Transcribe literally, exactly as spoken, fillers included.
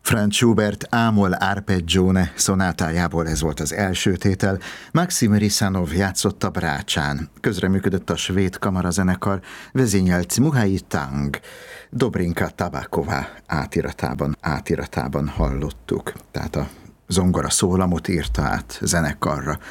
Franz Schubert Ámol Arpeggione szonátájából ez volt az első tétel. Maxim Risanov játszotta brácsán. Közreműködött a svéd kamarazenekar, vezényelt Muhai Tang. Dobrinka Tabaková átiratában, átiratában hallottuk. Tehát a zongora szólamot írta át zenekarra